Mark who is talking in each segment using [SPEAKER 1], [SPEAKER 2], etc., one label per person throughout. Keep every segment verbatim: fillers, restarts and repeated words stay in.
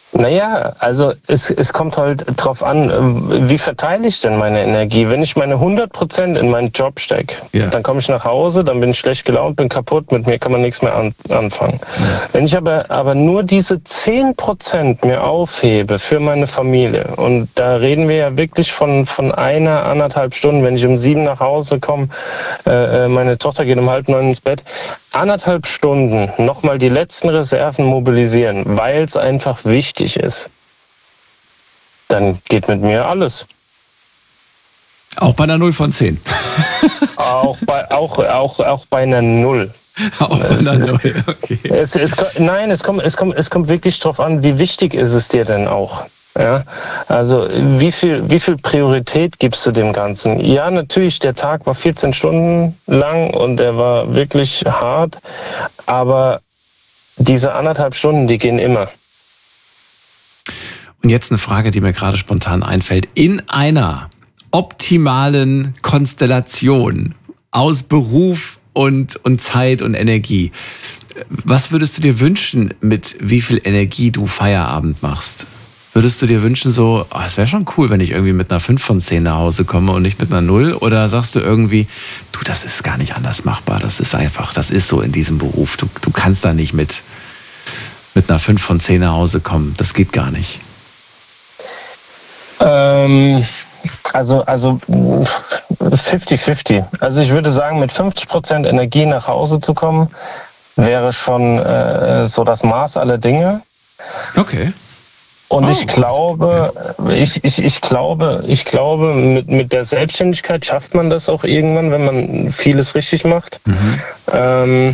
[SPEAKER 1] Naja, also es, es kommt halt drauf an, wie verteile ich denn meine Energie? Wenn ich meine hundert Prozent in meinen Job stecke, ja. dann komme ich nach Hause, dann bin ich schlecht gelaunt, bin kaputt, mit mir kann man nichts mehr an, anfangen. Ja. Wenn ich aber, aber nur diese zehn Prozent mir aufhebe für meine Familie, und da reden wir ja wirklich von, von einer, anderthalb Stunden, wenn ich um sieben nach Hause komme, äh, meine Tochter geht um halb neun ins Bett, anderthalb Stunden nochmal die letzten Reserven mobilisieren, weil es einfach wichtig ist, dann geht mit mir alles.
[SPEAKER 2] Auch bei einer null von zehn.
[SPEAKER 1] auch, bei, auch, auch, auch bei einer null.
[SPEAKER 2] Auch bei einer null, okay.
[SPEAKER 1] Es, es, nein, es kommt, es, kommt, es kommt wirklich drauf an, wie wichtig ist es dir denn auch. Ja, also wie viel, wie viel Priorität gibst du dem Ganzen? Ja, natürlich, der Tag war vierzehn Stunden lang und er war wirklich hart, aber diese anderthalb Stunden, die gehen immer.
[SPEAKER 2] Und jetzt eine Frage, die mir gerade spontan einfällt. In einer optimalen Konstellation aus Beruf und, und Zeit und Energie, was würdest du dir wünschen, mit wie viel Energie du Feierabend machst? Würdest du dir wünschen so, oh, es wäre schon cool, wenn ich irgendwie mit einer fünf von zehn nach Hause komme und nicht mit einer null? Oder sagst du irgendwie, du, das ist gar nicht anders machbar, das ist einfach, das ist so in diesem Beruf. Du, du kannst da nicht mit, mit einer fünf von zehn nach Hause kommen, das geht gar nicht.
[SPEAKER 1] Ähm, also, also fünfzig fünfzig. Also ich würde sagen, mit fünfzig Prozent Energie nach Hause zu kommen, wäre schon äh, so das Maß aller Dinge.
[SPEAKER 2] Okay.
[SPEAKER 1] Und
[SPEAKER 2] oh.
[SPEAKER 1] ich glaube, ich, ich, ich glaube, ich glaube, mit, mit der Selbstständigkeit schafft man das auch irgendwann, wenn man vieles richtig macht. Mhm. Ähm,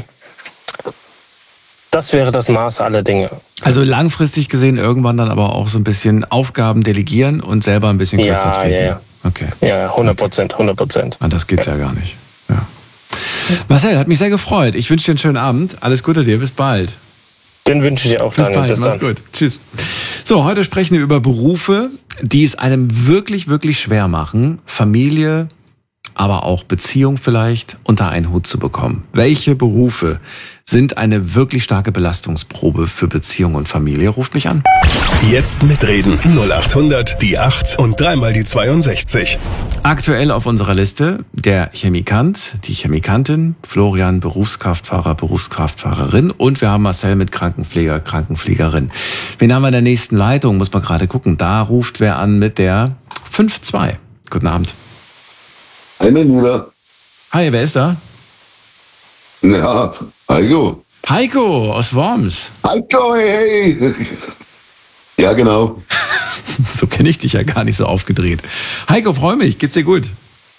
[SPEAKER 1] das wäre das Maß aller Dinge.
[SPEAKER 2] Also langfristig gesehen irgendwann dann aber auch so ein bisschen Aufgaben delegieren und selber ein bisschen kürzer
[SPEAKER 1] ja,
[SPEAKER 2] treten.
[SPEAKER 1] Ja, ja.
[SPEAKER 2] Okay.
[SPEAKER 1] Ja, hundert Prozent, hundert Prozent.
[SPEAKER 2] Ah, das geht's ja, ja gar nicht. Ja. Marcel, hat mich sehr gefreut. Ich wünsche dir einen schönen Abend. Alles Gute dir. Bis bald.
[SPEAKER 1] Den wünsche ich dir auch,
[SPEAKER 2] Bis
[SPEAKER 1] Daniel.
[SPEAKER 2] bald.
[SPEAKER 1] Bis
[SPEAKER 2] Mach's
[SPEAKER 1] dann.
[SPEAKER 2] gut. Tschüss. So, heute sprechen wir über Berufe, die es einem wirklich, wirklich schwer machen, Familie, aber auch Beziehung vielleicht unter einen Hut zu bekommen. Welche Berufe sind eine wirklich starke Belastungsprobe für Beziehung und Familie? Ruft mich an.
[SPEAKER 3] Jetzt mitreden. null acht hundert, die acht und dreimal die zweiundsechzig.
[SPEAKER 2] Aktuell auf unserer Liste der Chemikant, die Chemikantin, Florian, Berufskraftfahrer, Berufskraftfahrerin, und wir haben Marcel mit Krankenpfleger, Krankenpflegerin. Wen haben wir in der nächsten Leitung? Muss man gerade gucken. Da ruft wer an mit der fünf zwei. Guten Abend.
[SPEAKER 4] Hi, mein Bruder.
[SPEAKER 2] Hi, wer ist da?
[SPEAKER 4] Ja, Heiko.
[SPEAKER 2] Heiko aus Worms.
[SPEAKER 4] Heiko, hey, hey. Ja, genau.
[SPEAKER 2] So kenne ich dich ja gar nicht so aufgedreht. Heiko, freue mich. Geht's dir gut?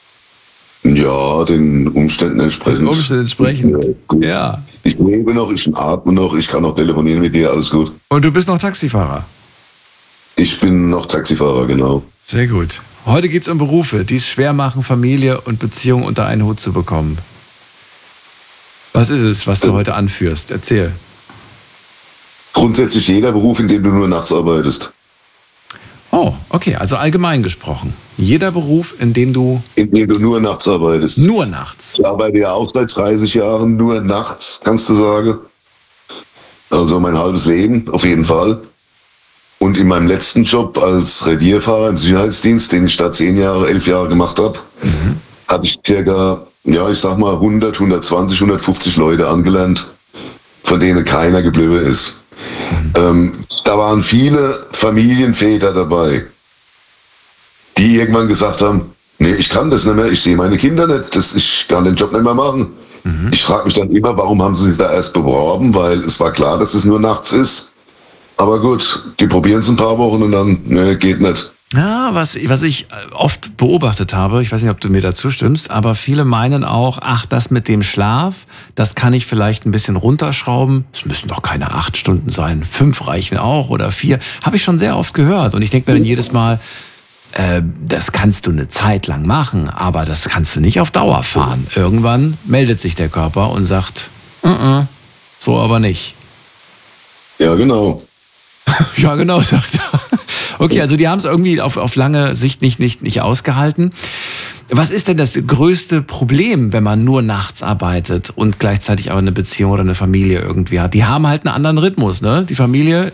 [SPEAKER 4] Ja, den Umständen entsprechend.
[SPEAKER 2] Den Umständen entsprechend.
[SPEAKER 4] Ja, gut.
[SPEAKER 2] Ja.
[SPEAKER 4] Ich lebe noch, ich atme noch, ich kann noch telefonieren mit dir, alles gut.
[SPEAKER 2] Und du bist noch Taxifahrer?
[SPEAKER 4] Ich bin noch Taxifahrer, genau.
[SPEAKER 2] Sehr gut. Heute geht's um Berufe, die es schwer machen, Familie und Beziehung unter einen Hut zu bekommen. Was ist es, was du heute anführst? Erzähl.
[SPEAKER 4] Grundsätzlich jeder Beruf, in dem du nur nachts arbeitest.
[SPEAKER 2] Oh, okay, also allgemein gesprochen. Jeder Beruf, in dem du...
[SPEAKER 4] In dem du nur nachts arbeitest.
[SPEAKER 2] Nur nachts?
[SPEAKER 4] Ich arbeite ja auch seit dreißig Jahren nur nachts, kannst du sagen. Also mein halbes Leben, auf jeden Fall. Und in meinem letzten Job als Revierfahrer im Sicherheitsdienst, den ich da zehn Jahre, elf Jahre gemacht habe, mhm. hatte ich circa, ja, ich sag mal hundert, hundertzwanzig, hundertfünfzig Leute angelernt, von denen keiner geblieben ist. Mhm. Ähm, da waren viele Familienväter dabei, die irgendwann gesagt haben, nee, ich kann das nicht mehr, ich sehe meine Kinder nicht, das, ich kann den Job nicht mehr machen. Mhm. Ich frage mich dann immer, warum haben sie sich da erst beworben, weil es war klar, dass es nur nachts ist. Aber gut, die probieren es ein paar Wochen und dann, ne, geht nicht.
[SPEAKER 2] Ja, was, was ich oft beobachtet habe, ich weiß nicht, ob du mir dazu stimmst, aber viele meinen auch, ach, das mit dem Schlaf, das kann ich vielleicht ein bisschen runterschrauben. Es müssen doch keine acht Stunden sein, fünf reichen auch oder vier. Habe ich schon sehr oft gehört und ich denke mir dann jedes Mal, äh, das kannst du eine Zeit lang machen, aber das kannst du nicht auf Dauer fahren. Irgendwann meldet sich der Körper und sagt, uh-uh, so aber nicht.
[SPEAKER 4] Ja, genau.
[SPEAKER 2] Ja, genau, sagt er. Okay, also die haben es irgendwie auf, auf lange Sicht nicht, nicht, nicht ausgehalten. Was ist denn das größte Problem, wenn man nur nachts arbeitet und gleichzeitig auch eine Beziehung oder eine Familie irgendwie hat? Die haben halt einen anderen Rhythmus, ne? Die Familie